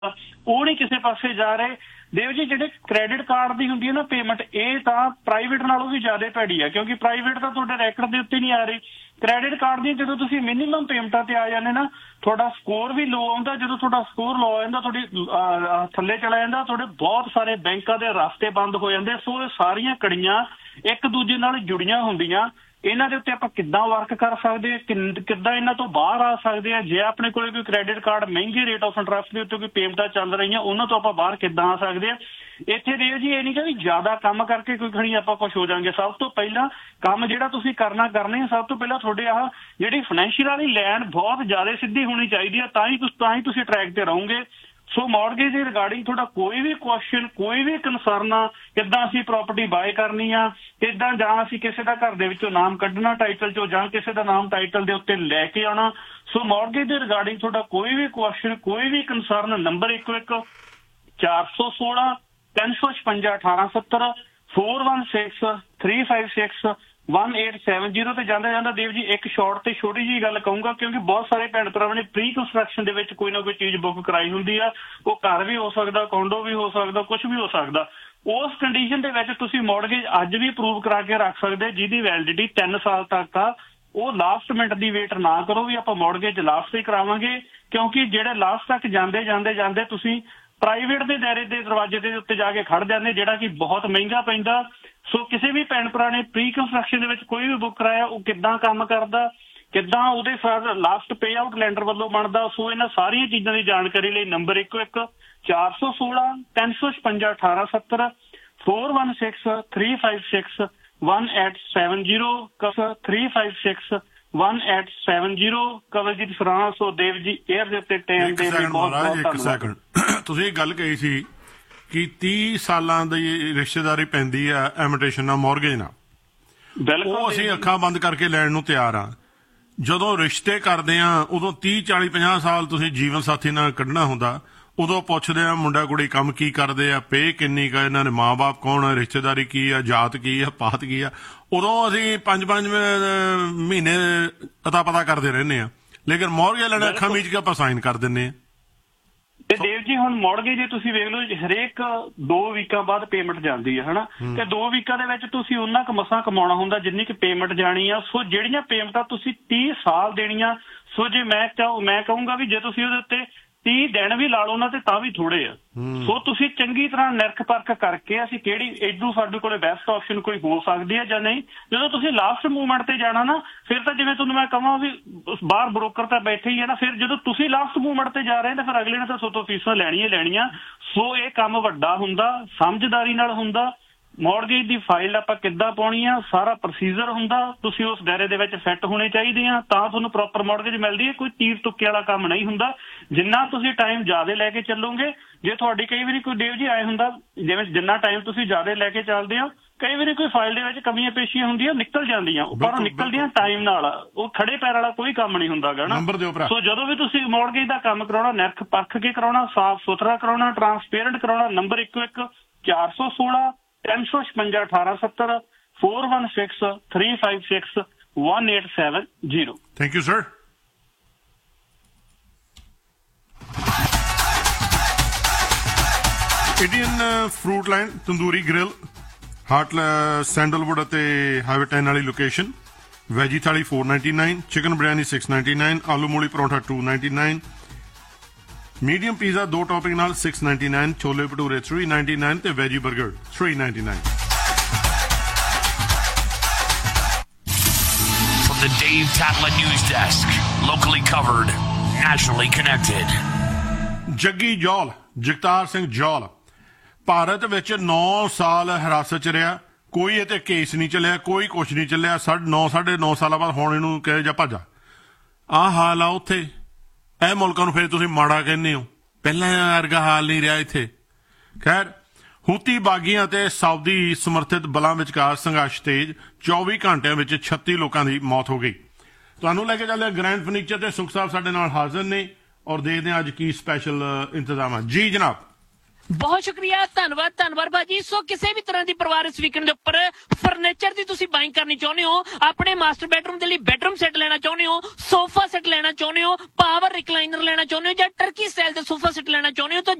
ਉਹ ਨਹੀਂ ਕਿਸੇ ਪਾਸੇ ਜਾ ਰਹੇ। ਦੇਵ ਜੀ ਜਿਹੜੇ ਕ੍ਰੈਡਿਟ ਕਾਰਡ ਦੀ ਹੁੰਦੀ ਹੈ ਨਾ ਪੇਮੈਂਟ, ਇਹ ਤਾਂ ਪ੍ਰਾਈਵੇਟ ਨਾਲੋਂ ਵੀ ਜ਼ਿਆਦਾ ਭੈੜੀ ਹੈ, ਕਿਉਂਕਿ ਪ੍ਰਾਈਵੇਟ ਤਾਂ ਤੁਹਾਡੇ ਰੈਕਡ ਦੇ ਉੱਤੇ ਨਹੀਂ ਆ ਰਹੀ। ਕ੍ਰੈਡਿਟ ਕਾਰਡ ਦੀ ਜਦੋਂ ਤੁਸੀਂ ਮਿਨੀਮਮ ਪੇਮੈਂਟਾਂ ਤੇ ਆ ਜਾਂਦੇ ਨਾ, ਤੁਹਾਡਾ ਸਕੋਰ ਵੀ ਲੋ ਆਉਂਦਾ। ਜਦੋਂ ਤੁਹਾਡਾ ਸਕੋਰ ਲੋ ਆ ਜਾਂਦਾ, ਤੁਹਾਡੀ ਥੱਲੇ ਚਲਾ ਜਾਂਦਾ, ਤੁਹਾਡੇ ਬਹੁਤ ਸਾਰੇ ਬੈਂਕਾਂ ਦੇ ਰਸਤੇ ਬੰਦ ਹੋ ਜਾਂਦੇ। ਸੋ ਇਹ ਸਾਰੀਆਂ ਕੜੀਆਂ ਇੱਕ ਦੂਜੇ ਨਾਲ ਜੁੜੀਆਂ ਹੁੰਦੀਆਂ। ਇਹਨਾਂ ਦੇ ਉੱਤੇ ਆਪਾਂ ਕਿੱਦਾਂ ਵਰਕ ਕਰ ਸਕਦੇ, ਕਿੱਦਾਂ ਇਹਨਾਂ ਤੋਂ ਬਾਹਰ ਆ ਸਕਦੇ ਆ। ਜੇ ਆਪਣੇ ਕੋਲ ਕੋਈ ਕ੍ਰੈਡਿਟ ਕਾਰਡ ਮਹਿੰਗੇ ਰੇਟ ਆਫ ਇੰਟਰਸਟ ਦੇ ਉੱਤੇ ਕੋਈ ਪੇਮੈਂਟਾਂ ਚੱਲ ਰਹੀਆਂ, ਉਹਨਾਂ ਤੋਂ ਆਪਾਂ ਬਾਹਰ ਕਿੱਦਾਂ ਆ ਸਕਦੇ ਆ। ਇੱਥੇ ਦੇਵ ਜੀ ਇਹ ਨਹੀਂ ਕਿ ਵੀ ਜ਼ਿਆਦਾ ਕੰਮ ਕਰਕੇ ਕੋਈ ਖਣੀ ਆਪਾਂ ਕੁਛ ਹੋ ਜਾਵਾਂਗੇ। ਸਭ ਤੋਂ ਪਹਿਲਾਂ ਕੰਮ ਜਿਹੜਾ ਤੁਸੀਂ ਕਰਨੇ ਆ, ਸਭ ਤੋਂ ਪਹਿਲਾਂ ਤੁਹਾਡੇ ਆਹ ਜਿਹੜੀ ਫਾਈਨੈਂਸ਼ੀਅਲ ਵਾਲੀ ਲਾਈਨ ਬਹੁਤ ਜ਼ਿਆਦਾ ਸਿੱਧੀ ਹੋਣੀ ਚਾਹੀਦੀ ਆ, ਤਾਂ ਹੀ ਤੁਸੀਂ ਟਰੈਕ ਤੇ ਰਹੋਗੇ। ਸੋ ਮੌਰਗੇਜ ਦੇ ਰਿਗਾਰਡਿੰਗ ਤੁਹਾਡਾ ਕੋਈ ਵੀ ਕੁਐਸਚਨ, ਕੋਈ ਵੀ ਕੰਸਰਨ ਆ, ਕਿੱਦਾਂ ਅਸੀਂ ਪ੍ਰਾਪਰਟੀ ਬਾਏ ਕਰਨੀ ਆ, ਕਿੱਦਾਂ ਜਾਂ ਅਸੀਂ ਕਿਸੇ ਦਾ ਘਰ ਦੇ ਵਿੱਚੋਂ ਨਾਮ ਕੱਢਣਾ ਟਾਈਟਲ ਚੋਂ, ਜਾਂ ਕਿਸੇ ਦਾ ਨਾਮ ਟਾਈਟਲ ਦੇ ਉੱਤੇ ਲੈ ਕੇ ਆਉਣਾ। ਸੋ ਮੌਰਗੇਜ ਦੇ ਰਿਗਾਰਡਿੰਗ ਤੁਹਾਡਾ ਕੋਈ ਵੀ ਕੁਐਸਚਨ, ਕੋਈ ਵੀ ਕੰਸਰਨ, ਨੰਬਰ 11 416 356 1870 416 356 1870 ਤੇ ਜਾਂਦਾ ਦੇਵ ਜੀ ਇੱਕ ਸ਼ਾਰਟ ਤੇ ਛੋਟੀ ਜਿਹੀ ਗੱਲ ਕਹੂੰਗਾ, ਕਿਉਂਕਿ ਬਹੁਤ ਸਾਰੇ ਭੈਣ ਭਰਾਵਾਂ ਨੇ ਪ੍ਰੀ ਕੰਸਟਰਕਸ਼ਨ ਦੇ ਵਿੱਚ ਕੋਈ ਨਾ ਕੋਈ ਚੀਜ਼ ਬੁੱਕ ਕਰਾਈ ਹੁੰਦੀ ਆ। ਉਹ ਘਰ ਵੀ ਹੋ ਸਕਦਾ, ਕੋਂਡੋ ਵੀ ਹੋ ਸਕਦਾ, ਕੁਝ ਵੀ ਹੋ ਸਕਦਾ। ਉਸ ਕੰਡੀਸ਼ਨ ਦੇ ਵਿੱਚ ਤੁਸੀਂ ਮੌਰਗੇਜ ਅੱਜ ਵੀ ਅਪਰੂਵ ਕਰਾ ਕੇ ਰੱਖ ਸਕਦੇ, ਜਿਹਦੀ ਵੈਲਿਡਿਟੀ 3 ਸਾਲ ਤੱਕ ਆ। ਉਹ ਲਾਸਟ ਮਿੰਟ ਦੀ ਵੇਟ ਨਾ ਕਰੋ ਵੀ ਆਪਾਂ ਮੌਰਗੇਜ ਲਾਸਟ ਤੇ ਕਰਾਵਾਂਗੇ, ਕਿਉਂਕਿ ਜਿਹੜੇ ਲਾਸਟ ਤੱਕ ਜਾਂਦੇ ਤੁਸੀਂ ਪ੍ਰਾਈਵੇਟ ਦੇ ਦਾਇਰੇ ਦੇ ਦਰਵਾਜ਼ੇ ਦੇ ਉੱਤੇ ਜਾ ਕੇ ਖੜ ਜਾਂਦੇ, ਜਿਹੜਾ ਕਿ ਬਹੁਤ ਮਹਿੰਗਾ ਪੈਂਦਾ। ਸੋ ਕਿਸੇ ਵੀ ਭੈਣ ਭਰਾ ਨੇ ਪ੍ਰੀ ਕੰਸਟਰਕਸ਼ਨ ਦੇ ਵਿੱਚ ਕੋਈ ਵੀ ਬੁੱਕ ਕਰਾਇਆ, ਉਹ ਕਿੱਦਾਂ ਕੰਮ ਕਰਦਾ, ਕਿੱਦਾਂ ਉਹਦੇ ਲਾਸਟ ਪੇ ਆਊਟ ਲੈਂਡਰ ਵੱਲੋਂ ਬਣਦਾ। ਸੋ ਇਹਨਾਂ ਸਾਰੀਆਂ ਚੀਜ਼ਾਂ ਦੀ ਜਾਣਕਾਰੀ ਲਈ ਨੰਬਰ 11 416 356 1870 416 356 1870 356 1870 ਕਵਲਜੀਤ ਸਰਾਣਾ। ਸੋ ਦੇਵ ਜੀ 에ਅਰ ਦੇ ਉੱਤੇ ਟਾਈਮ ਦੇ ਲਈ ਬਹੁਤ ਧੰਨਵਾਦ। ਤੁਸੀਂ ਇਹ ਗੱਲ ਕਹੀ ਸੀ ਕਿ 30 ਸਾਲਾਂ ਦੀ ਰਿਸ਼ਤੇਦਾਰੀ ਪੈਂਦੀ ਆ ਐਮਿਟੇਸ਼ਨ ਨਾਲ, ਮੌਰਗੇਜ ਨਾਲ। ਬਿਲਕੁਲ, ਉਹ ਅਸੀਂ ਅੱਖਾਂ ਬੰਦ ਕਰਕੇ ਲੈਣ ਨੂੰ ਤਿਆਰ ਆ। ਜਦੋਂ ਰਿਸ਼ਤੇ ਕਰਦੇ ਆ ਉਦੋਂ 30 40 50 ਸਾਲ ਤੁਸੀਂ ਜੀਵਨ ਸਾਥੀ ਨਾਲ ਕੱਢਣਾ ਹੁੰਦਾ, ਉਦੋਂ ਪੁੱਛਦੇ ਆ ਮੁੰਡਾ ਕੁੜੀ ਕੰਮ ਕੀ ਕਰਦੇ ਆ, ਪੇ ਕਿੰਨੀ ਕਾ, ਇਹਨਾਂ ਦੇ ਮਾਂ-ਬਾਪ ਕੌਣ ਆ, ਰਿਸ਼ਤੇਦਾਰੀ ਕੀ ਆ, ਜਾਤ ਕੀ ਆ, ਪਾਤ ਕੀ ਆ। ਉਦੋਂ ਅਸੀਂ 5-5 ਮਹੀਨੇ ਅਤਾ ਪਤਾ ਕਰਦੇ ਰਹਿੰਦੇ ਆ, ਲੇਕਿਨ ਮੌਰਗੇਜ ਲੈਣਾ ਅੱਖਾਂ ਮੀਚ ਕੇ ਆਪਾਂ ਸਾਈਨ ਕਰ ਦਿੰਦੇ ਆ। ਤੇ ਦੇਵ ਜੀ ਹੁਣ ਮੌਰਗੇਜ ਜੇ ਤੁਸੀਂ ਵੇਖ ਲਓ, ਹਰੇਕ 2 ਵੀਕਾਂ ਬਾਅਦ ਪੇਮੈਂਟ ਜਾਂਦੀ ਹੈ ਹਨਾ, ਤੇ 2 ਵੀਕਾਂ ਦੇ ਵਿੱਚ ਤੁਸੀਂ ਉਹਨਾਂ ਕੁ ਮਸਾਂ ਕਮਾਉਣਾ ਹੁੰਦਾ ਜਿੰਨੀ ਕਿ ਪੇਮੈਂਟ ਜਾਣੀ ਆ। ਸੋ ਜਿਹੜੀਆਂ ਪੇਮੈਂਟਾਂ ਤੁਸੀਂ 30 ਸਾਲ ਦੇਣੀਆਂ, ਸੋ ਜੇ ਮੈਂ ਕਹੂੰਗਾ ਵੀ ਜੇ ਤੁਸੀਂ ਉਹਦੇ ਉੱਤੇ 30 ਦਿਨ ਵੀ ਲਾ ਲਓ ਨਾ, ਤੇ ਤਾਂ ਵੀ ਥੋੜੇ ਆ। ਸੋ ਤੁਸੀਂ ਚੰਗੀ ਤਰ੍ਹਾਂ ਨਿਰਖ ਪਰਖ ਕਰਕੇ ਅਸੀਂ ਕਿਹੜੀ ਇਦੋਂ ਸਾਡੇ ਕੋਲੇ ਬੈਸਟ ਆਪਸ਼ਨ ਕੋਈ ਹੋ ਸਕਦੀ ਹੈ ਜਾਂ ਨਹੀਂ। ਜਦੋਂ ਤੁਸੀਂ ਲਾਸਟ ਮੂਵਮੈਂਟ ਤੇ ਜਾਣਾ ਨਾ, ਫਿਰ ਤਾਂ ਜਿਵੇਂ ਤੁਹਾਨੂੰ ਮੈਂ ਕਹਾਂ ਵੀ ਬਾਹਰ ਬ੍ਰੋਕਰ ਤਾਂ ਬੈਠੇ ਹੀ ਹੈ ਨਾ, ਫਿਰ ਜਦੋਂ ਤੁਸੀਂ ਲਾਸਟ ਮੂਵਮੈਂਟ ਤੇ ਜਾ ਰਹੇ ਤਾਂ ਫਿਰ ਅਗਲੇ ਨੇ ਤਾਂ ਤੁਹਾਤੋਂ ਫੀਸਾਂ ਲੈਣੀਆਂ। ਸੋ ਇਹ ਕੰਮ ਵੱਡਾ ਹੁੰਦਾ, ਸਮਝਦਾਰੀ ਨਾਲ ਹੁੰਦਾ। ਮੌਰਗੇਜ ਦੀ ਫਾਈਲ ਆਪਾਂ ਕਿੱਦਾਂ ਪਾਉਣੀ ਆ, ਸਾਰਾ ਪ੍ਰੋਸੀਜਰ ਹੁੰਦਾ। ਤੁਸੀਂ ਉਸ ਦਾਇਰੇ ਦੇ ਵਿੱਚ ਫਿੱਟ ਹੋਣੇ ਚਾਹੀਦੇ ਆ, ਤਾਂ ਤੁਹਾਨੂੰ ਪ੍ਰੋਪਰ ਮੌਰਗੇਜ ਮਿਲਦੀ ਹੈ। ਕੋਈ ਤੀਰ ਤੁੱਕੇ ਵਾਲਾ ਕੰਮ ਨਹੀਂ ਹੁੰਦਾ। ਜਿੰਨਾ ਤੁਸੀਂ ਟਾਈਮ ਜ਼ਿਆਦਾ ਲੈ ਕੇ ਚੱਲੋਗੇ, ਜੇ ਤੁਹਾਡੀ ਕਈ ਵਾਰੀ ਕੋਈ ਦੇਵ ਜੀ ਆਏ ਹੁੰਦਾ, ਜਿਵੇਂ ਜਿੰਨਾ ਟਾਈਮ ਤੁਸੀਂ ਜ਼ਿਆਦਾ ਲੈ ਕੇ ਚੱਲਦੇ ਹੋ, ਕਈ ਵਾਰੀ ਕੋਈ ਫਾਈਲ ਦੇ ਵਿੱਚ ਕਮੀਆਂ ਪੇਸ਼ੀਆਂ ਹੁੰਦੀਆਂ, ਨਿਕਲ ਜਾਂਦੀਆਂ, ਪਰ ਉਹ ਨਿਕਲਦੀਆਂ ਟਾਈਮ ਨਾਲ। ਉਹ ਖੜੇ ਪੈਰ ਵਾਲਾ ਕੋਈ ਕੰਮ ਨਹੀਂ ਹੁੰਦਾ ਗਾ ਨਾ। ਸੋ ਜਦੋਂ ਵੀ ਤੁਸੀਂ ਮੌਰਗੇਜ ਦਾ ਕੰਮ ਕਰਾਉਣਾ, ਨਿਰਖ ਪਰਖ ਕੇ ਕਰਾਉਣਾ, ਸਾਫ਼ ਸੁਥਰਾ ਕਰਾਉਣਾ, ਟਰਾਂਸਪੇਰੈਂਟ ਕਰਾਉਣਾ। Number 11 416 356 1870 416 356 1870। Thank you sir. Indian fruit line tandoori grill, heart sandalwood ਅਤੇ ਹਾਈਵੇ 10 ਵਾਲੀ ਲੋਕੇਸ਼ਨ। ਵੈਜੀ ਥਾਲੀ 499, ਚਿਕਨ ਬਿਰਿਆਨੀ 699, ਆਲੂ ਮੂਲੀ ਪਰੌਂਠਾ 299, ਮੀਡੀਅਮ ਪੀਜ਼ਾ 2 ਟੌਪਿੰਗ ਨਾਲ 699, ਛੋਲੇ ਭਟੂਰੇ 399 ਤੇ veggie 버ਗਰ 399। From the Dave Tatla News Desk, locally covered, nationally connected. Jaggi ਜੌਲ, ਜਗਤਾਰ ਸਿੰਘ ਜੌਲ ਭਾਰਤ ਵਿੱਚ 9 ਸਾਲ ਹਿਰਾਸਤ 'ਚ ਰਿਹਾ। ਕੋਈ ਇਹ ਤੇ ਕੇਸ ਨਹੀਂ ਚੱਲਿਆ, ਕੋਈ ਕੁਛ ਨਹੀਂ ਚੱਲਿਆ। 9.5 ਸਾਲਾਂ ਬਾਅਦ ਹੁਣ ਇਹਨੂੰ ਕਹੇ ਜਾ ਭੱਜਾ। ਆਹ ਹਾਲ ਆ ਉੱਥੇ। ਇਹ ਮੁਲਕਾਂ ਨੂੰ ਫਿਰ ਤੁਸੀਂ ਮਾੜਾ ਕਹਿੰਦੇ ਹੋ। ਪਹਿਲਾਂ ਵਰਗਾ ਹਾਲ ਨਹੀਂ ਰਿਹਾ ਇੱਥੇ। ਖੈਰ, ਹੂਤੀ ਬਾਗੀਆਂ ਤੇ ਸਾਊਦੀ ਸਮਰਥਿਤ ਬਲਾਂ ਵਿਚਕਾਰ ਸੰਘਰਸ਼ ਤੇਜ਼। 24 ਘੰਟਿਆਂ ਵਿੱਚ 36 ਲੋਕਾਂ ਦੀ ਮੌਤ ਹੋ ਗਈ। ਤੁਹਾਨੂੰ ਲੈ ਕੇ ਚੱਲਿਆ ਗ੍ਰੈਂਡ ਫਰਨੀਚਰ ਤੇ ਸੁਖ ਸਾਹਿਬ ਸਾਡੇ ਨਾਲ ਹਾਜ਼ਰ ਨੇ, ਔਰ ਦੇਖਦੇ ਹਾਂ ਅੱਜ ਕੀ ਸਪੈਸ਼ਲ ਇੰਤਜ਼ਾਮ ਹੈ। ਜੀ ਜਨਾਬ। ਬਹੁਤ ਸ਼ੁਕਰੀਆ, ਧੰਨਵਾਦ ਭਾਜੀ। ਸੋ ਕਿਸੇ ਵੀ ਤਰ੍ਹਾਂ ਦੀ ਪਰਿਵਾਰ ਇਸ ਵੀਕਐਂਡ ਦੇ ਉੱਪਰ ਫਰਨੀਚਰ ਦੀ ਤੁਸੀਂ ਬਾਇੰਗ ਕਰਨੀ ਚਾਹੁੰਦੇ ਹੋ, ਆਪਣੇ ਮਾਸਟਰ ਬੈਡਰੂਮ ਦੇ ਲਈ ਬੈਡਰੂਮ ਸੈੱਟ ਲੈਣਾ ਚਾਹੁੰਦੇ ਹੋ, ਸੋਫਾ ਸੈੱਟ ਲੈਣਾ ਚਾਹੁੰਦੇ ਹੋ, ਪਾਵਰ ਰਿਕਲਾਈਨਰ ਲੈਣਾ ਚਾਹੁੰਦੇ ਹੋ ਜਾਂ ਟਰਕੀ ਸਟਾਈਲ ਦੇ ਸੋਫਾ ਸੈੱਟ ਲੈਣਾ ਚਾਹੁੰਦੇ ਹੋ ਤਾਂ